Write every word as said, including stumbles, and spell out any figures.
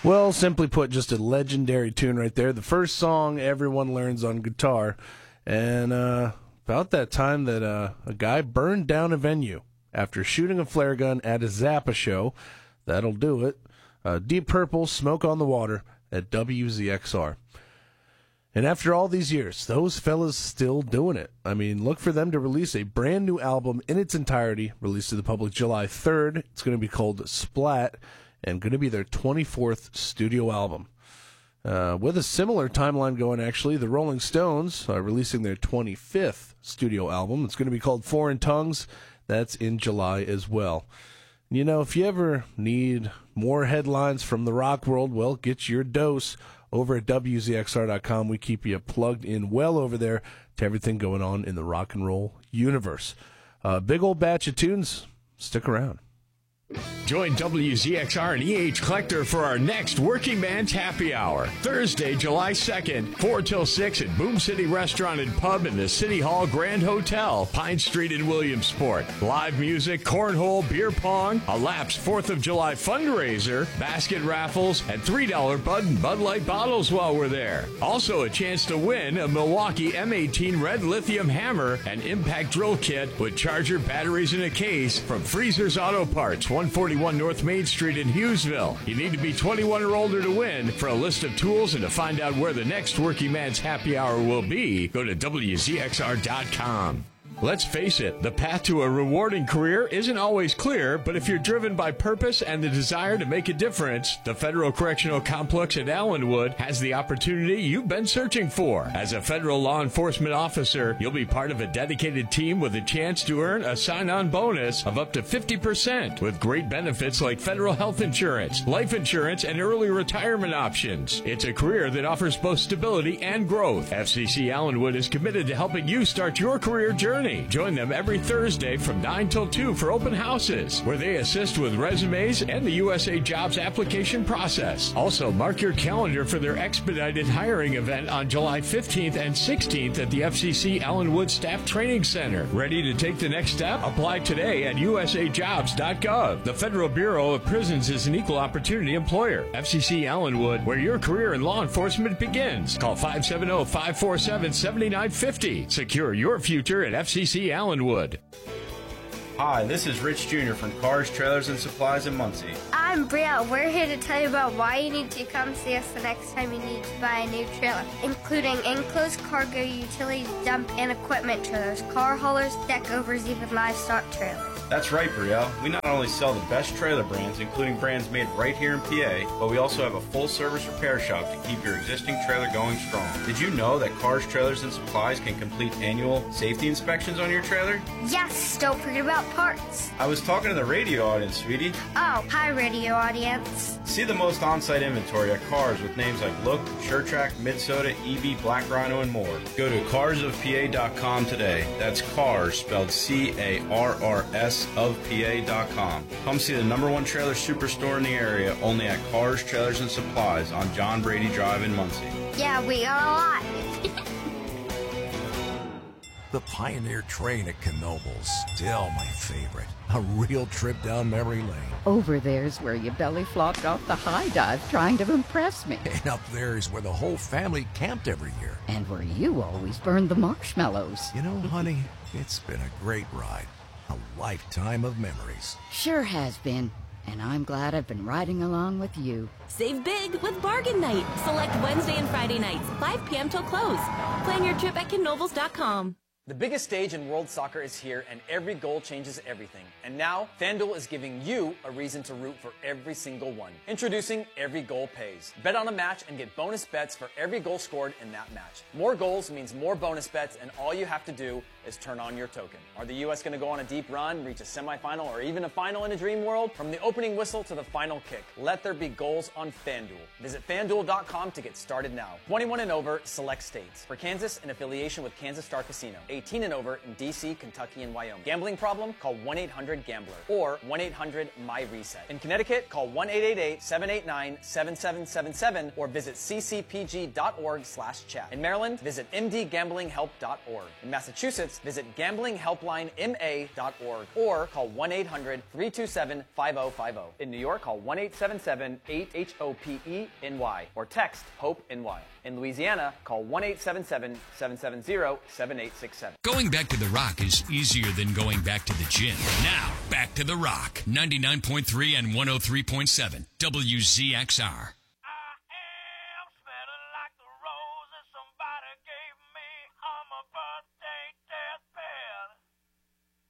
Well, simply put, just a legendary tune right there. The first song everyone learns on guitar. And uh, about that time that uh, a guy burned down a venue after shooting a flare gun at a Zappa show. That'll do it. Uh, Deep Purple, Smoke on the Water at W Z X R. And after all these years, those fellas still doing it. I mean, look for them to release a brand new album in its entirety, released to the public July third. It's going to be called Splat, and going to be their twenty-fourth studio album. Uh, with a similar timeline going, actually, the Rolling Stones are releasing their twenty-fifth studio album. It's going to be called Foreign Tongues. That's in July as well. You know, if you ever need more headlines from the rock world, well, get your dose over at W Z X R dot com. We keep you plugged in well over there to everything going on in the rock and roll universe. Uh, big old batch of tunes. Stick around. Join W Z X R and E H Collector for our next Working Man's Happy Hour, Thursday, July second, four till six at Boom City Restaurant and Pub in the City Hall Grand Hotel, Pine Street in Williamsport. Live music, cornhole, beer pong, a Laps fourth of July fundraiser, basket raffles, and three dollar Bud and Bud Light bottles while we're there. Also a chance to win a Milwaukee M eighteen Red Lithium Hammer and Impact Drill Kit with charger batteries in a case from Freezer's Auto Parts, one forty-one North Main Street in Hughesville. You need to be twenty-one or older to win. For a list of tools and to find out where the next Working Man's Happy Hour will be, go to W Z X R dot com. Let's face it, the path to a rewarding career isn't always clear, but if you're driven by purpose and the desire to make a difference, the Federal Correctional Complex at Allenwood has the opportunity you've been searching for. As a federal law enforcement officer, you'll be part of a dedicated team with a chance to earn a sign-on bonus of up to fifty percent with great benefits like federal health insurance, life insurance, and early retirement options. It's a career that offers both stability and growth. F C C Allenwood is committed to helping you start your career journey. Join them every Thursday from nine till two for open houses, where they assist with resumes and the U S A Jobs application process. Also, mark your calendar for their expedited hiring event on July fifteenth and sixteenth at the F C C Allenwood Staff Training Center. Ready to take the next step? Apply today at U S A jobs dot gov. The Federal Bureau of Prisons is an equal opportunity employer. F C C Allenwood, where your career in law enforcement begins. Call five seven zero, five four seven, seven nine five zero. Secure your future at F C C Allenwood. Hi, this is Rich Junior from Cars, Trailers, and Supplies in Muncie. I'm Brielle. We're here to tell you about why you need to come see us the next time you need to buy a new trailer, including enclosed cargo, utility dump, and equipment trailers, car haulers, deck overs, even livestock trailers. That's right, Brielle. We not only sell the best trailer brands, including brands made right here in P A, but we also have a full-service repair shop to keep your existing trailer going strong. Did you know that Cars, Trailers, and Supplies can complete annual safety inspections on your trailer? Yes, don't forget about parts. I was talking to the radio audience, sweetie. Oh, hi, radio audience. See the most on-site inventory at Cars with names like Look, SureTrack, Midsoda, E V, Black Rhino, and more. Go to cars of P A dot com today. That's Cars, spelled C A R R S of P A dot com. Come see the number one trailer superstore in the area, only at Cars, Trailers, and Supplies on John Brady Drive in Muncie. Yeah, we got a lot. The Pioneer Train at Knoebels, still my favorite. A real trip down memory lane. Over there's where you belly flopped off the high dive trying to impress me. And up there is where the whole family camped every year. And where you always burned the marshmallows. You know, honey, it's been a great ride. A lifetime of memories. Sure has been. And I'm glad I've been riding along with you. Save big with Bargain Night. Select Wednesday and Friday nights, five p.m. till close. Plan your trip at knoebels dot com. The biggest stage in world soccer is here, and every goal changes everything. And now, FanDuel is giving you a reason to root for every single one. Introducing Every Goal Pays. Bet on a match and get bonus bets for every goal scored in that match. More goals means more bonus bets, and all you have to do is turn on your token. Are the U S going to go on a deep run, reach a semifinal, or even a final in a dream world? From the opening whistle to the final kick, let there be goals on FanDuel. Visit fan duel dot com to get started now. twenty-one and over, select states. For Kansas, in affiliation with Kansas Star Casino. eighteen and over in D C, Kentucky, and Wyoming. Gambling problem? Call one eight hundred gambler or one eight hundred my reset. In Connecticut, call one eight eight eight, seven eight nine, seven seven seven seven or visit c c p g dot org slash chat. In Maryland, visit m d gambling help dot org. In Massachusetts, visit gambling helpline m a dot org or call one eight hundred, three two seven, five oh five oh. In New York, call one eight seven seven, eight H O P E N Y or text HOPE-N Y. In Louisiana, call one eight seven seven, seven seven zero, seven eight six seven. Going back to the Rock is easier than going back to the gym. Now, back to the Rock. ninety-nine point three and one oh three point seven W Z X R.